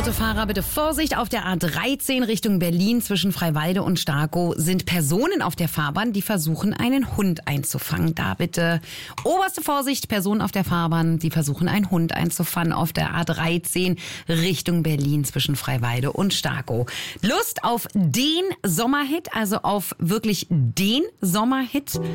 Autofahrer, bitte Vorsicht, auf der A13 Richtung Berlin zwischen Freiwalde und Starkow sind Personen auf der Fahrbahn, die versuchen, einen Hund einzufangen. Da bitte oberste Vorsicht, Personen auf der Fahrbahn, die versuchen, einen Hund einzufangen auf der A13 Richtung Berlin zwischen Freiwalde und Starkow. Lust auf den Sommerhit, also auf wirklich den Sommerhit?